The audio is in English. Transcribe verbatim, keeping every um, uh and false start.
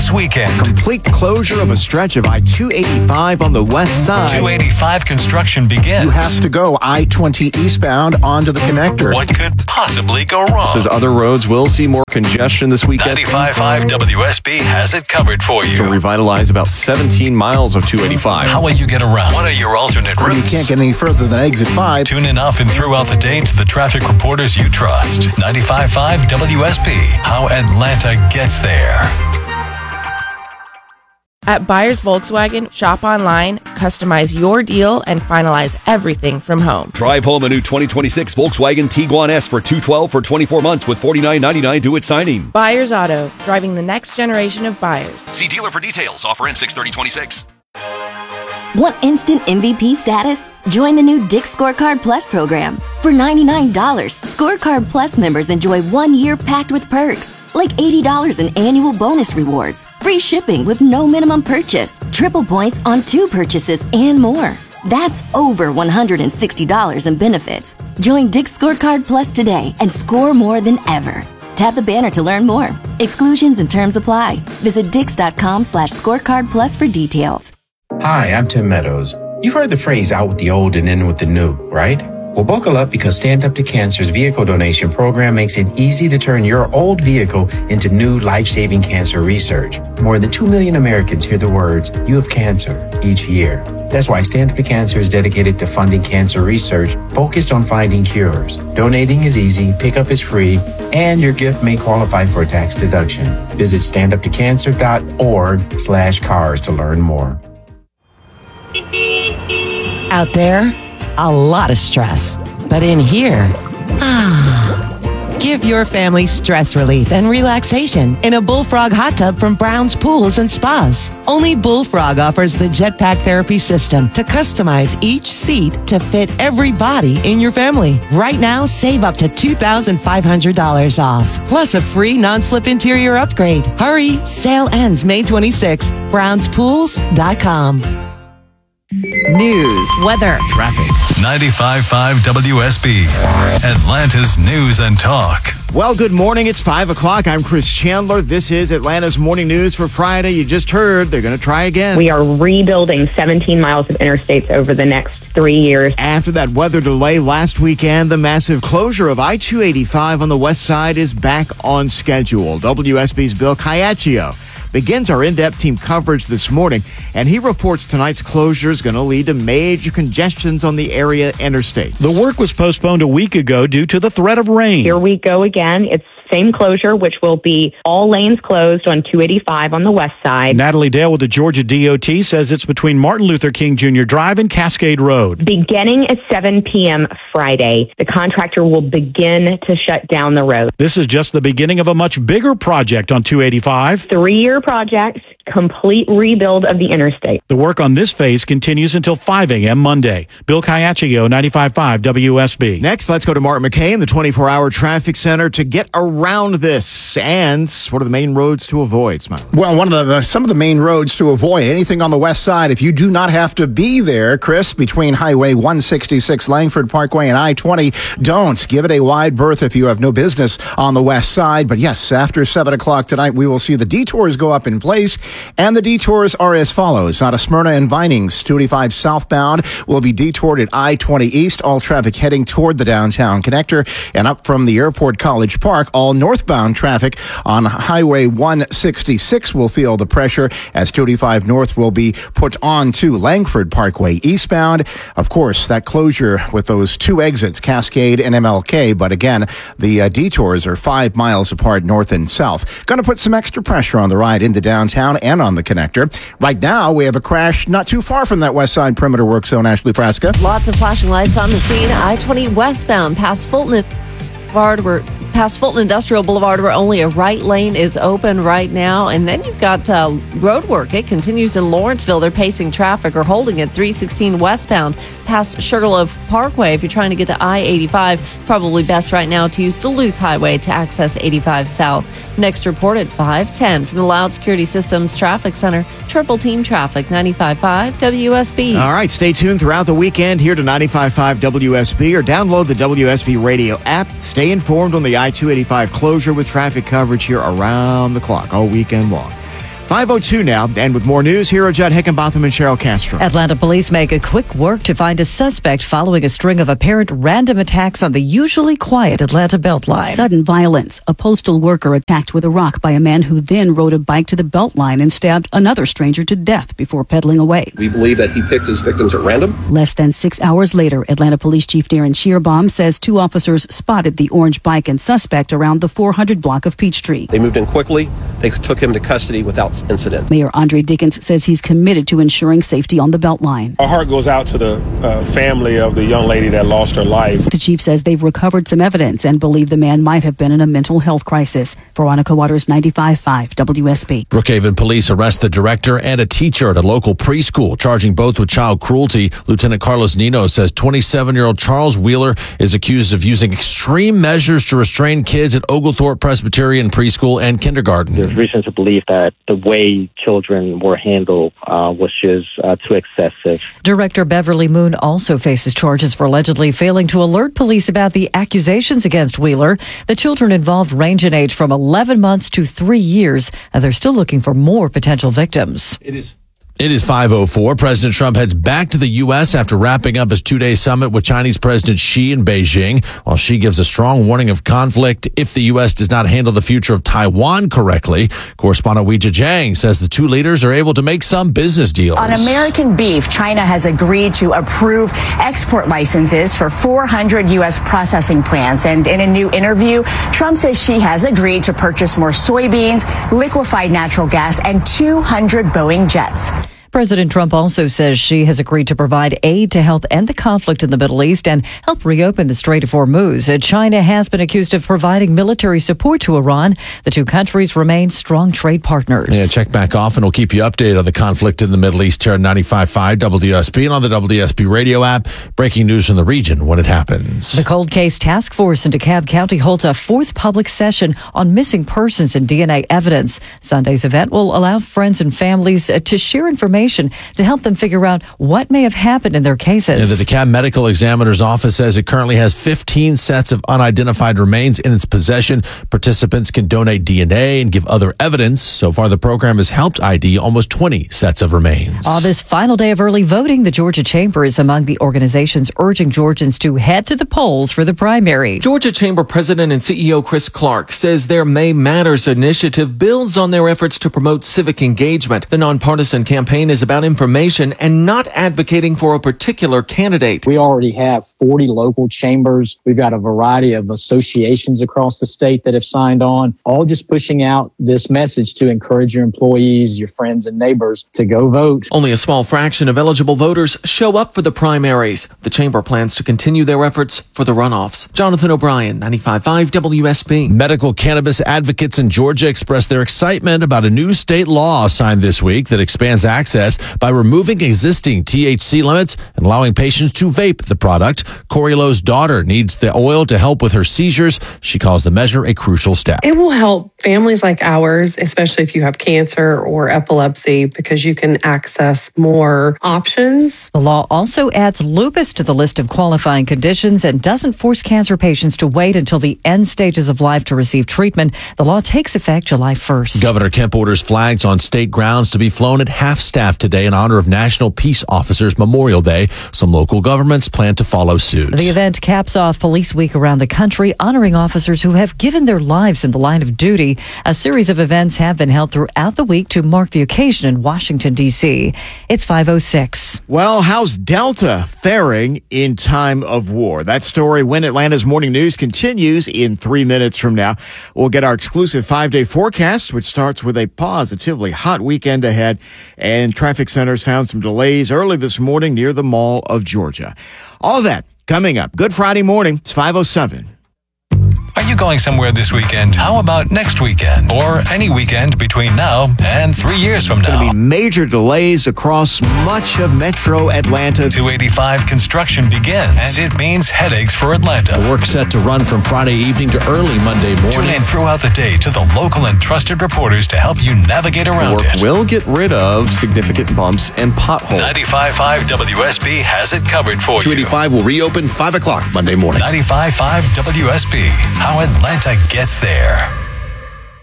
this weekend. Complete closure of a stretch of I two eighty-five on the west side. two eighty-five construction begins. You have to go I twenty eastbound onto the connector. What could possibly go wrong? Says other roads will see more congestion this weekend. ninety-five point five W S B has it covered for you. To revitalize about seventeen miles of two eighty-five. How will you get around? What are your alternate routes? You can't get any further than exit five. Tune in often throughout the day to the traffic reporters you trust. ninety-five point five W S B. How Atlanta gets there. At Buyers Volkswagen, shop online, customize your deal, and finalize everything from home. Drive home a new twenty twenty-six Volkswagen Tiguan S for two hundred twelve dollars for twenty-four months with forty-nine ninety-nine due at signing. Buyers Auto, driving the next generation of buyers. See dealer for details. Offer ends six thirty twenty-six. Want instant M V P status? Join the new Dick's Scorecard Plus program. For ninety-nine dollars, Scorecard Plus members enjoy one year packed with perks, like eighty dollars in annual bonus rewards, free shipping with no minimum purchase, triple points on two purchases, and more. That's over one hundred sixty dollars in benefits. Join Dick's Scorecard Plus today and score more than ever. Tap the banner to learn more. Exclusions and terms apply. Visit dix.com slash scorecard plus for details. Hi, I'm Tim Meadows. You've heard the phrase out with the old and in with the new, right? Well, buckle up because Stand Up to Cancer's vehicle donation program makes it easy to turn your old vehicle into new life-saving cancer research. More than two million Americans hear the words, "You have cancer," each year. That's why Stand Up to Cancer is dedicated to funding cancer research focused on finding cures. Donating is easy, pickup is free, and your gift may qualify for a tax deduction. Visit standuptocancer.org slash cars to learn more. Out there, a lot of stress. But in here, ah, give your family stress relief and relaxation in a Bullfrog hot tub from Brown's Pools and Spas. Only Bullfrog offers the Jetpack Therapy System to customize each seat to fit every body in your family. Right now, save up to two thousand five hundred dollars off, plus a free non-slip interior upgrade. Hurry, sale ends May twenty-sixth. browns pools dot com. News, weather, traffic. ninety-five point five W S B, Atlanta's news and talk. Well, good morning. It's five o'clock. I'm Chris Chandler. This is Atlanta's morning news for Friday. You just heard they're going to try again. We are rebuilding seventeen miles of interstates over the next three years. After that weather delay last weekend, the massive closure of I two eighty-five on the west side is back on schedule. W S B's Bill Caiaccio begins our in-depth team coverage this morning, and he reports tonight's closure is going to lead to major congestions on the area interstates. The work was postponed a week ago due to the threat of rain. Here we go again. It's same closure, which will be all lanes closed on two eighty-five on the west side. Natalie Dale with the Georgia D O T says it's between Martin Luther King Junior Drive and Cascade Road. Beginning at seven p.m. Friday, the contractor will begin to shut down the road. This is just the beginning of a much bigger project on two eighty-five. Three-year project, complete rebuild of the interstate. The work on this phase continues until five a.m. Monday. Bill Caiaccio, ninety-five point five W S B. Next, let's go to Martin McKay in the twenty-four hour traffic center to get around this. And what are the main roads to avoid, Smiley? Well, one of the some of the main roads to avoid, anything on the west side, if you do not have to be there, Chris, between Highway one sixty-six, Langford Parkway, and I twenty, don't. Give it a wide berth if you have no business on the west side. But yes, after seven o'clock tonight, we will see the detours go up in place. And the detours are as follows. Out of Smyrna and Vinings, two eighty-five southbound will be detoured at I twenty East. All traffic heading toward the downtown connector. And up from the Airport College Park, all northbound traffic on Highway one sixty-six will feel the pressure as two eighty-five North will be put on to Langford Parkway eastbound. Of course, that closure with those two exits, Cascade and M L K. But again, the uh, detours are five miles apart north and south. Going to put some extra pressure on the ride into downtown and on the connector. Right now, we have a crash not too far from that west side perimeter work zone. Ashley Frasca. Lots of flashing lights on the scene. I twenty westbound past Fulton Boulevard, where past Fulton Industrial Boulevard, where only a right lane is open right now. And then you've got uh, road work. It continues in Lawrenceville. They're pacing traffic or holding at three sixteen westbound past Sugarloaf Parkway. If you're trying to get to I eighty-five, probably best right now to use Duluth Highway to access eighty-five South. Next report at five ten from the Loud Security Systems Traffic Center. Triple Team Traffic, ninety-five point five W S B. All right, stay tuned throughout the weekend here to ninety-five point five W S B or download the W S B radio app. Stay informed on the I two eighty-five closure with traffic coverage here around the clock all weekend long. five oh two now, and with more news, here are Judd Hickenbotham and Cheryl Castro. Atlanta police make a quick work to find a suspect following a string of apparent random attacks on the usually quiet Atlanta Beltline. Sudden violence. A postal worker attacked with a rock by a man who then rode a bike to the Beltline and stabbed another stranger to death before pedaling away. We believe that he picked his victims at random. Less than six hours later, Atlanta Police Chief Darren Shearbaum says two officers spotted the orange bike and suspect around the four hundred block of Peachtree. They moved in quickly. They took him to custody without incident. Mayor Andre Dickens says he's committed to ensuring safety on the Beltline. Our heart goes out to the uh, family of the young lady that lost her life. The chief says they've recovered some evidence and believe the man might have been in a mental health crisis. Veronica Waters, ninety-five point five W S B. Brookhaven police arrest the director and a teacher at a local preschool, charging both with child cruelty. Lieutenant Carlos Nino says twenty-seven-year-old Charles Wheeler is accused of using extreme measures to restrain kids at Oglethorpe Presbyterian Preschool and Kindergarten. There's reason to believe that the way children were handled uh, was just uh, too excessive. Director Beverly Moon also faces charges for allegedly failing to alert police about the accusations against Wheeler. The children involved range in age from eleven months to three years, and they're still looking for more potential victims. It is. It is five oh four. President Trump heads back to the U S after wrapping up his two-day summit with Chinese President Xi in Beijing, while Xi gives a strong warning of conflict if the U S does not handle the future of Taiwan correctly. Correspondent Weijia Jiang says the two leaders are able to make some business deals. On American beef, China has agreed to approve export licenses for four hundred U S processing plants. And in a new interview, Trump says Xi has agreed to purchase more soybeans, liquefied natural gas, and two hundred Boeing jets. President Trump also says she has agreed to provide aid to help end the conflict in the Middle East and help reopen the Strait of Hormuz. China has been accused of providing military support to Iran. The two countries remain strong trade partners. Yeah, check back off and we'll keep you updated on the conflict in the Middle East here at ninety-five point five W S B and on the W S B radio app. Breaking news from the region when it happens. The Cold Case Task Force in DeKalb County holds a fourth public session on missing persons and D N A evidence. Sunday's event will allow friends and families to share information to help them figure out what may have happened in their cases. Yeah, the DeKalb Medical Examiner's Office says it currently has fifteen sets of unidentified remains in its possession. Participants can donate D N A and give other evidence. So far, the program has helped I D almost twenty sets of remains. On this final day of early voting, the Georgia Chamber is among the organizations urging Georgians to head to the polls for the primary. Georgia Chamber President and C E O Chris Clark says their May Matters initiative builds on their efforts to promote civic engagement. The nonpartisan campaign is about information and not advocating for a particular candidate. We already have forty local chambers. We've got a variety of associations across the state that have signed on, all just pushing out this message to encourage your employees, your friends and neighbors to go vote. Only a small fraction of eligible voters show up for the primaries. The chamber plans to continue their efforts for the runoffs. Jonathan O'Brien, ninety-five point five W S B. Medical cannabis advocates in Georgia expressed their excitement about a new state law signed this week that expands access by removing existing T H C limits and allowing patients to vape the product. Corey Lowe's daughter needs the oil to help with her seizures. She calls the measure a crucial step. It will help families like ours, especially if you have cancer or epilepsy, because you can access more options. The law also adds lupus to the list of qualifying conditions and doesn't force cancer patients to wait until the end stages of life to receive treatment. The law takes effect July first. Governor Kemp orders flags on state grounds to be flown at half staff today in honor of National Peace Officers Memorial Day. Some local governments plan to follow suit. The event caps off Police Week around the country, honoring officers who have given their lives in the line of duty. A series of events have been held throughout the week to mark the occasion in Washington, D C. It's five oh six. Well, how's Delta faring in time of war? That story, when Atlanta's Morning News, continues in three minutes from now. We'll get our exclusive five-day forecast, which starts with a positively hot weekend ahead, and traffic centers found some delays early this morning near the Mall of Georgia. All that coming up. Good Friday morning. It's five oh seven. Are you going somewhere this weekend? How about next weekend? Or any weekend between now and three years from now? Going to be major delays across much of metro Atlanta. two eighty-five construction begins, and it means headaches for Atlanta. The work set to run from Friday evening to early Monday morning. Tune in throughout the day to the local and trusted reporters to help you navigate around the work it. will get rid of significant bumps and potholes. ninety-five point five W S B has it covered for two eighty-five you. will reopen five o'clock Monday morning. ninety-five point five W S B. How Atlanta gets there.